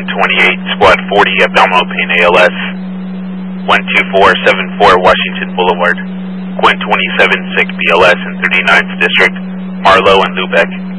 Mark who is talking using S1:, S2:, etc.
S1: 128, Squad 40, abdominal pain ALS, 12474 Washington Boulevard, Quinn 27, sick BLS in 39th District, Marlowe and Lubeck.